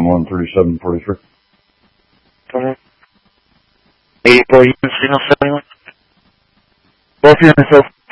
911-3743. Come on. 84 units, signal 71. Both units, sir.